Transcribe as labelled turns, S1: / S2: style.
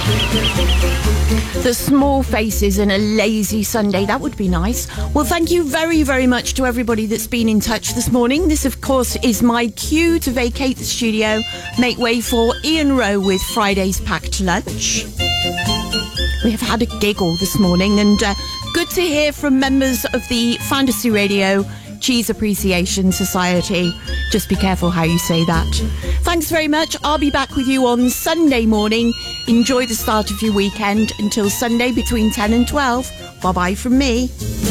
S1: The small faces and a lazy Sunday, that would be nice. Well, thank you very, very much to everybody that's been in touch this morning. This, of course, is my cue to vacate the studio, make way for Ian Rowe with Friday's Packed Lunch. We have had a giggle this morning, and good to hear from members of the Fantasy Radio Cheese Appreciation Society. Just be careful how you say that. Thanks very much. I'll be back with you on Sunday morning. Enjoy the start of your weekend until Sunday between 10 and 12. Bye-bye from me.